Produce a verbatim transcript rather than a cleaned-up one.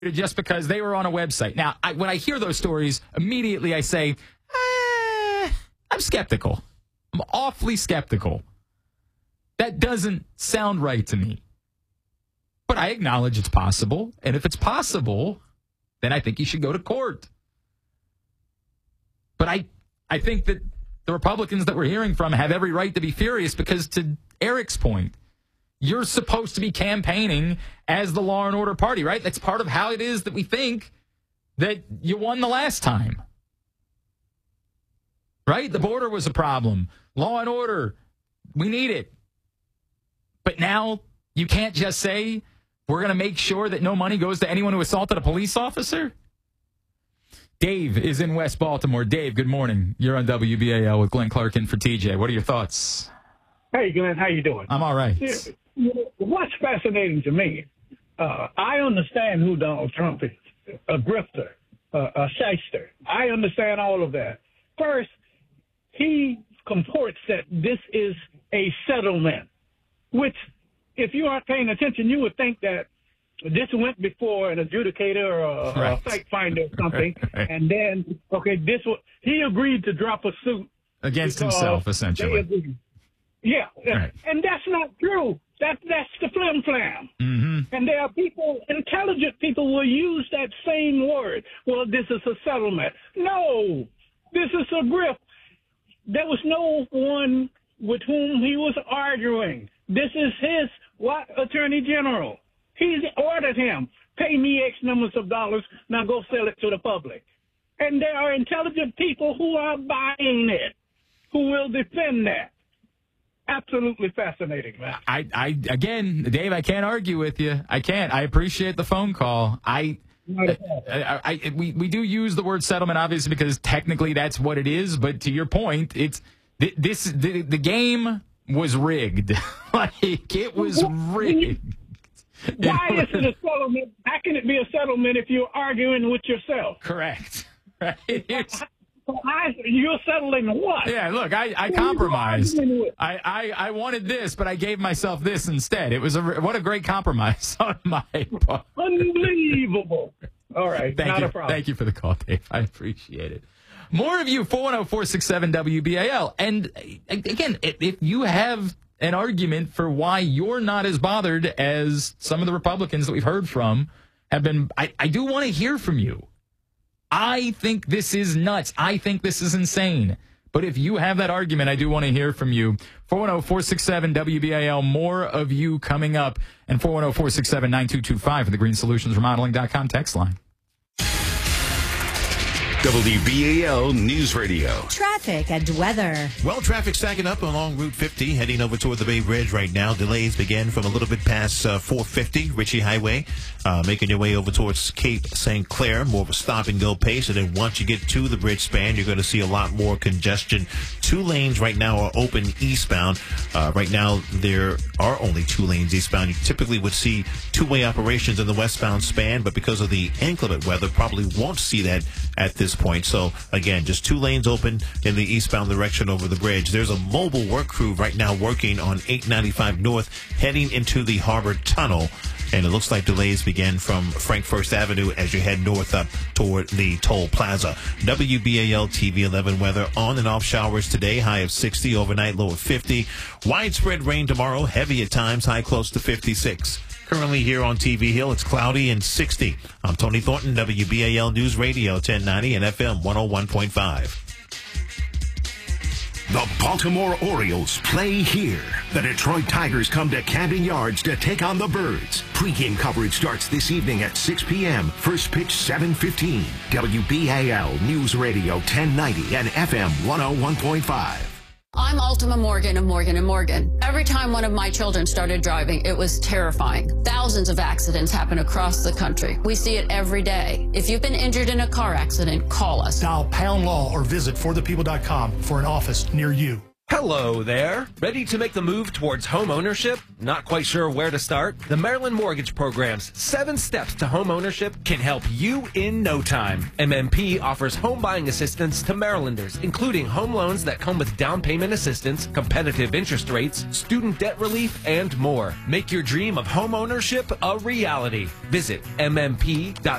just because they were on a website. Now, I, when I hear those stories, immediately I say, eh, I'm skeptical. I'm awfully skeptical. That doesn't sound right to me. But I acknowledge it's possible. And if it's possible, then I think you should go to court. But I, I think that the Republicans that we're hearing from have every right to be furious because, to Eric's point, you're supposed to be campaigning as the law and order party, right? That's part of how it is that we think that you won the last time. Right? The border was a problem. Law and order, we need it. But now you can't just say we're going to make sure that no money goes to anyone who assaulted a police officer. Dave is in West Baltimore. Dave, good morning. You're on W B A L with Glenn Clark in for T J. What are your thoughts? Hey, Glenn, how you doing? I'm all right. What's fascinating to me, uh, I understand who Donald Trump is, a grifter, a, a shyster. I understand all of that. First, he comports that this is a settlement, which, if you aren't paying attention, you would think that this went before an adjudicator or a, right. a fact finder or something, right. and then, okay, this was, he agreed to drop a suit. Against himself, essentially. Yeah, right. And that's not true. That That's the flim-flam. Mm-hmm. And there are people, intelligent people will use that same word. Well, this is a settlement. No, this is a grift. There was no one with whom he was arguing. This is his, what, Attorney General. He's ordered him, pay me X numbers of dollars, now go sell it to the public. And there are intelligent people who are buying it, who will defend that. Absolutely fascinating, man. I, I, again, Dave, I can't argue with you. I can't. I appreciate the phone call. I, I, I, I we, we do use the word settlement, obviously, because technically that's what it is. But to your point, it's this. The, the game was rigged. Like it was rigged. Why is it a settlement? How can it be a settlement if you're arguing with yourself? Correct. Right. It's, I, you're settling what? Yeah, look, I, I compromised. I, I, I wanted this, but I gave myself this instead. It was a what a great compromise on my part. Unbelievable. All right, thank not you. a problem. Thank you for the call, Dave. I appreciate it. More of you, four one zero, four six seven, W B A L. And again, if you have an argument for why you're not as bothered as some of the Republicans that we've heard from have been, I, I do want to hear from you. I think this is nuts. I think this is insane. But if you have that argument, I do want to hear from you. four one zero, four six seven, W B A L. More of you coming up. And four one zero, four six seven, nine two two five for the green solutions remodeling dot com text line. W B A L News Radio. Traffic and weather. Well, traffic stacking up along Route fifty, heading over toward the Bay Bridge right now. Delays begin from a little bit past uh, four fifty, Ritchie Highway, uh, making your way over towards Cape Saint Clair. More of a stop-and-go pace, and then once you get to the bridge span, you're going to see a lot more congestion. Two lanes right now are open eastbound. Uh, right now, there are only two lanes eastbound. You typically would see two-way operations in the westbound span, but because of the inclement weather, probably won't see that at this point. So again, just two lanes open in the eastbound direction over the bridge. There's a mobile work crew right now working on eight ninety-five North heading into the Harbor Tunnel, and it looks like delays begin from Frank First Avenue as you head north up toward the Toll Plaza. W B A L T V eleven weather, on and off showers today, high of sixty, overnight low of fifty. Widespread rain tomorrow, heavy at times, high close to fifty-six. Currently here on T V Hill, it's cloudy and sixty. I'm Tony Thornton, W B A L News Radio ten ninety and F M one oh one point five. The Baltimore Orioles play here. The Detroit Tigers come to Camden Yards to take on the Birds. Pre-game coverage starts this evening at six p.m. First pitch seven fifteen. W B A L News Radio ten ninety and F M one oh one point five. I'm Ultima Morgan of Morgan and Morgan. Every time one of my children started driving, it was terrifying. Thousands of accidents happen across the country. We see it every day. If you've been injured in a car accident, call us. Dial pound law or visit for the people dot com for an office near you. Hello there. Ready to make the move towards home ownership? Not quite sure where to start? The Maryland Mortgage Program's seven steps to home ownership can help you in no time. M M P offers home buying assistance to Marylanders, including home loans that come with down payment assistance, competitive interest rates, student debt relief, and more. Make your dream of home ownership a reality. Visit m m p dot